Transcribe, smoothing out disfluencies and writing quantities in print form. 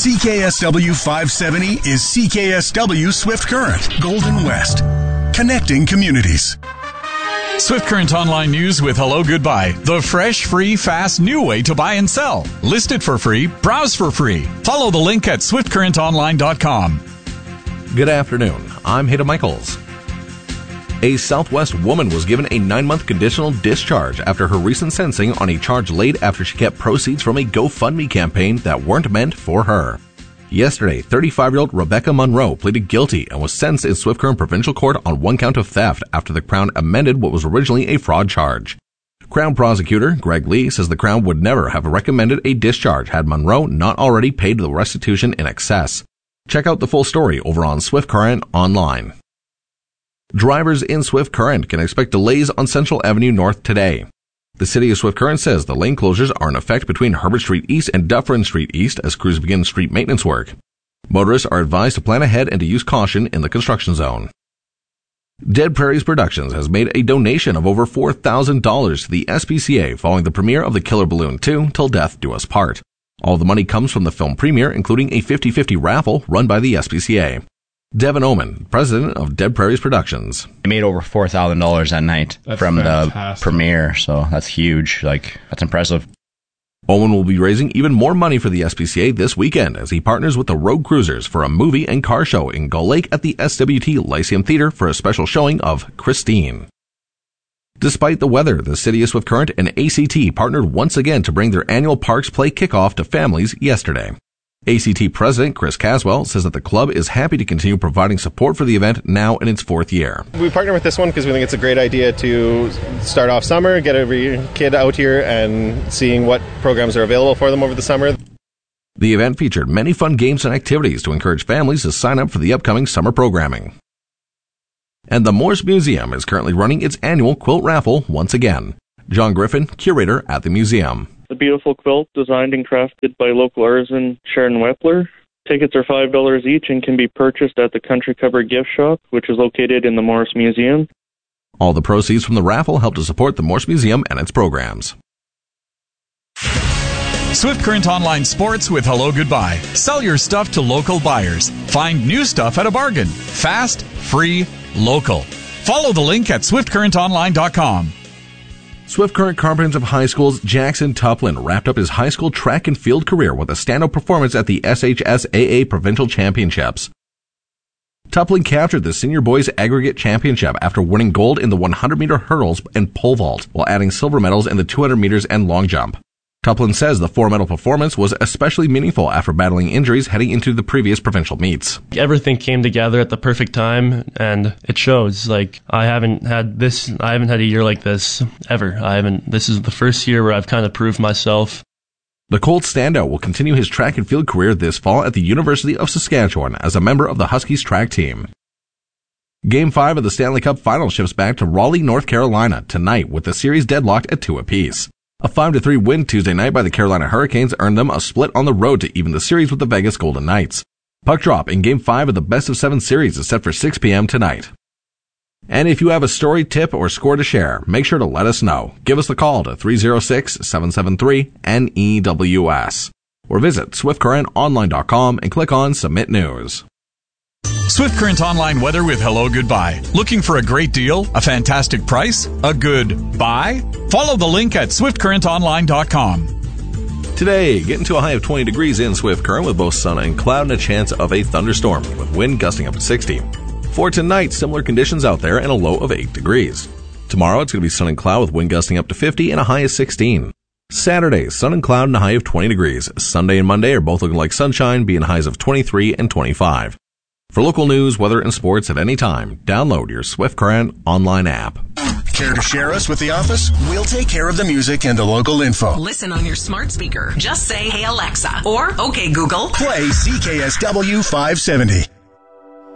CKSW 570 is CKSW Swift Current, Golden West. Connecting communities. Swift Current Online News with Hello Goodbye. The fresh, free, fast, new way to buy and sell. List it for free. Browse for free. Follow the link at swiftcurrentonline.com. Good afternoon. I'm Hayden Michaels. A Southwest woman was given a 9-month conditional discharge after her recent sentencing on a charge laid after she kept proceeds from a GoFundMe campaign that weren't meant for her. Yesterday, 35-year-old Rebecca Monroe pleaded guilty and was sentenced in Swift Current Provincial Court on 1 count of theft after the Crown amended what was originally a fraud charge. Crown Prosecutor Greg Lee says the Crown would never have recommended a discharge had Monroe not already paid the restitution in excess. Check out the full story over on Swift Current Online. Drivers in Swift Current can expect delays on Central Avenue North today. The City of Swift Current says the lane closures are in effect between Herbert Street East and Dufferin Street East as crews begin street maintenance work. Motorists are advised to plan ahead and to use caution in the construction zone. Dead Prairies Productions has made a donation of over $4,000 to the SPCA following the premiere of The Killer Balloon 2, Till Death Do Us Part. All the money comes from the film premiere, including a 50-50 raffle run by the SPCA. Devin Oman, president of Dead Prairies Productions. I made over $4,000 that night from the premiere, so that's huge. That's impressive. Oman will be raising even more money for the SPCA this weekend as he partners with the Road Cruisers for a movie and car show in Gull Lake at the SWT Lyceum Theater for a special showing of Christine. Despite the weather, the City of Swift Current and ACT partnered once again to bring their annual Parks Play kickoff to families yesterday. ACT President Chris Caswell says that the club is happy to continue providing support for the event now in its 4th year. We partner with this one because we think it's a great idea to start off summer, get every kid out here and seeing what programs are available for them over the summer. The event featured many fun games and activities to encourage families to sign up for the upcoming summer programming. And the Morse Museum is currently running its annual quilt raffle once again. John Griffin, curator at the museum. A beautiful quilt designed and crafted by local artisan Sharon Wepler. Tickets are $5 each and can be purchased at the Country Cover Gift Shop, which is located in the Morse Museum. All the proceeds from the raffle help to support the Morse Museum and its programs. Swift Current Online Sports with Hello Goodbye. Sell your stuff to local buyers. Find new stuff at a bargain. Fast, free, local. Follow the link at swiftcurrentonline.com. Swift Current Comprehensive High School's Jackson Tuplin wrapped up his high school track and field career with a standout performance at the SHSAA Provincial Championships. Tuplin captured the senior boys aggregate championship after winning gold in the 100-meter hurdles and pole vault, while adding silver medals in the 200 meters and long jump. Tuplin says the 4-medal performance was especially meaningful after battling injuries heading into the previous provincial meets. Everything came together at the perfect time, and it shows. I haven't had a year like this ever. This is the first year where I've kind of proved myself. The Colt standout will continue his track and field career this fall at the University of Saskatchewan as a member of the Huskies track team. Game 5 of the Stanley Cup Final shifts back to Raleigh, North Carolina tonight with the series deadlocked at 2 apiece. A 5-3 win Tuesday night by the Carolina Hurricanes earned them a split on the road to even the series with the Vegas Golden Knights. Puck drop in Game 5 of the best-of-7 series is set for 6 p.m. tonight. And if you have a story, tip, or score to share, make sure to let us know. Give us the call to 306-773-NEWS. Or visit swiftcurrentonline.com and click on Submit News. Swift Current Online weather with Hello Goodbye. Looking for a great deal, a fantastic price, a good buy? Follow the link at swiftcurrentonline.com. Today, getting to a high of 20 degrees in Swift Current with both sun and cloud and a chance of a thunderstorm with wind gusting up to 60. For tonight, similar conditions out there and a low of 8 degrees. Tomorrow, it's going to be sun and cloud with wind gusting up to 50 and a high of 16. Saturday, sun and cloud and a high of 20 degrees. Sunday and Monday are both looking like sunshine, being highs of 23 and 25. For local news, weather, and sports at any time, download your Swift Current online app. Care to share us with the office? We'll take care of the music and the local info. Listen on your smart speaker. Just say, "Hey Alexa," or "Okay Google." Play CKSW 570.